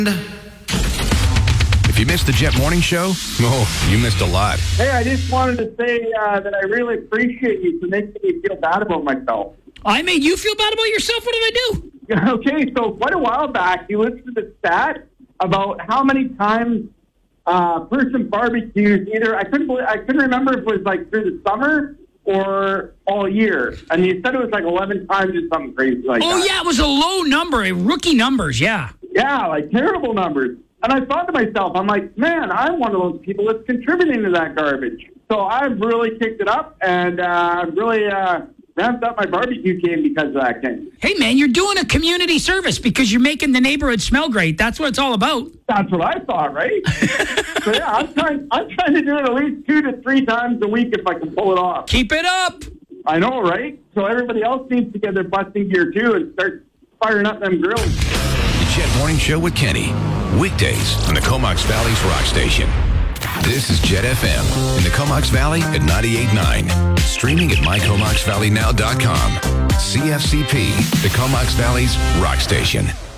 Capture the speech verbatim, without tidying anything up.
If you missed the Jet Morning Show, oh, you missed a lot. Hey, I just wanted to say uh, that I really appreciate you for making me feel bad about myself. I made you feel bad about yourself? What did I do? Okay, so quite a while back, you listened to the stat about how many times uh, person barbecues either, I couldn't believe, I couldn't remember if it was like through the summer or all year. And you said it was like eleven times or something crazy like oh, that. yeah, it was a low number, a rookie numbers, yeah. Yeah, like terrible numbers. And I thought to myself, I'm like, man, I'm one of those people that's contributing to that garbage. So I've really kicked it up, and uh, I've really uh, ramped up my barbecue game because of that thing. Hey, man, you're doing a community service because you're making the neighborhood smell great. That's what it's all about. That's what I thought, right? So, yeah, I'm trying, I'm trying to do it at least two to three times a week if I can pull it off. Keep it up. I know, right? So everybody else needs to get their busting gear, too, and start firing up them grills. The Jet Morning Show with Kenny. Weekdays on the Comox Valley's Rock Station. This is Jet F M in the Comox Valley at ninety-eight point nine. Streaming at my comox valley now dot com. C F C P, the Comox Valley's Rock Station.